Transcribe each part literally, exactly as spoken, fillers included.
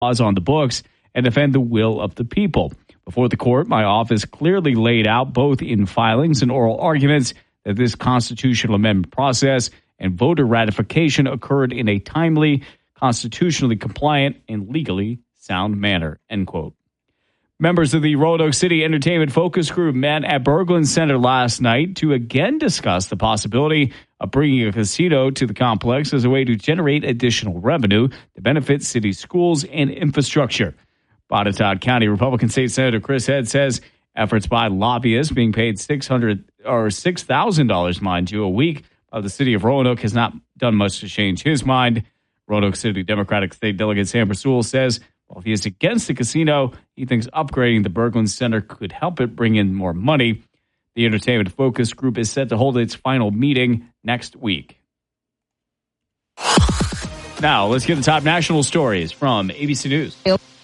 laws on the books and defend the will of the people. Before the court, my office clearly laid out both in filings and oral arguments that this constitutional amendment process and voter ratification occurred in a timely, constitutionally compliant, and legally sound manner, end quote. Members of the Roanoke City Entertainment Focus Group met at Berglund Center last night to again discuss the possibility of bringing a casino to the complex as a way to generate additional revenue to benefit city schools and infrastructure. Botetourt County Republican State Senator Chris Head says efforts by lobbyists being paid six hundred dollars or six thousand dollars, mind you, a week by the city of Roanoke has not done much to change his mind. Roanoke City Democratic State Delegate Sam Persul says while he is against the casino, he thinks upgrading the Berglund Center could help it bring in more money. The Entertainment Focus Group is set to hold its final meeting next week. Now, let's get the top national stories from A B C News.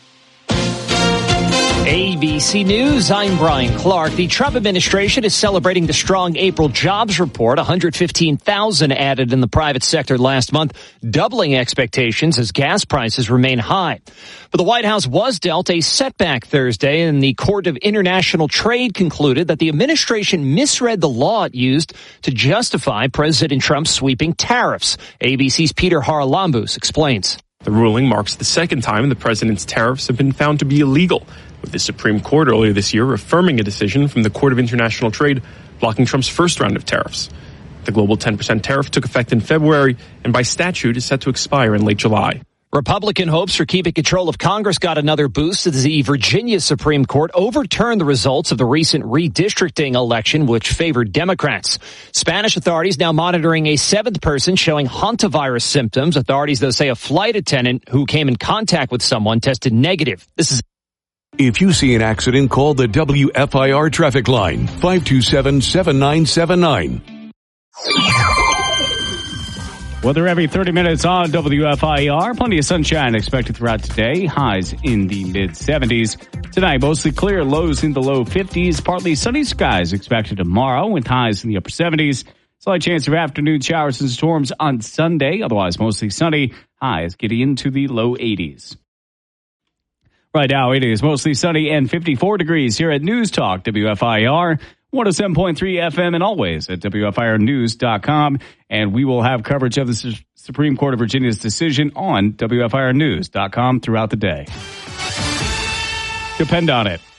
A B C News, I'm Brian Clark. The Trump administration is celebrating the strong April jobs report. one hundred fifteen thousand added in the private sector last month, doubling expectations as gas prices remain high. But the White House was dealt a setback Thursday, and the Court of International Trade concluded that the administration misread the law it used to justify President Trump's sweeping tariffs. A B C's Peter Haralambous explains. The ruling marks the second time the president's tariffs have been found to be illegal, with the Supreme Court earlier this year affirming a decision from the Court of International Trade blocking Trump's first round of tariffs. The global ten percent tariff took effect in February and by statute is set to expire in late July. Republican hopes for keeping control of Congress got another boost as the Virginia Supreme Court overturned the results of the recent redistricting election, which favored Democrats. Spanish authorities now monitoring a seventh person showing hantavirus symptoms. Authorities, though, say a flight attendant who came in contact with someone tested negative. This is. If you see an accident, call the W F I R traffic line, five two seven, seven nine seven nine. Weather every thirty minutes on W F I R. Plenty of sunshine expected throughout today. Highs in the mid-seventies. Tonight, mostly clear. Lows in the low fifties. Partly sunny skies expected tomorrow with highs in the upper seventies. Slight chance of afternoon showers and storms on Sunday. Otherwise, mostly sunny. Highs getting into the low eighties. Right now, it is mostly sunny and fifty-four degrees here at News Talk W F I R. one oh seven point three F M and always at W F I R news dot com. And we will have coverage of the Su- Supreme Court of Virginia's decision on W F I R news dot com throughout the day. Depend on it.